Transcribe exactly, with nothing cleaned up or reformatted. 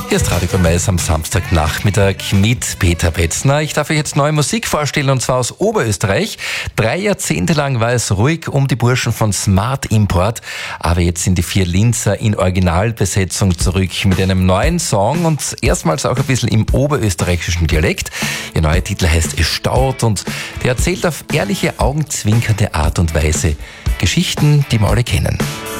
Hier ist Radio Gourmet am Samstagnachmittag mit Peter Petzner. Ich darf euch jetzt neue Musik vorstellen, und zwar aus Oberösterreich. Drei Jahrzehnte lang war es ruhig um die Burschen von Smart Import, aber jetzt sind die vier Linzer in Originalbesetzung zurück mit einem neuen Song und erstmals auch ein bisschen im oberösterreichischen Dialekt. Ihr neuer Titel heißt Es staut und der erzählt auf ehrliche, augenzwinkernde Art und Weise Geschichten, die wir alle kennen.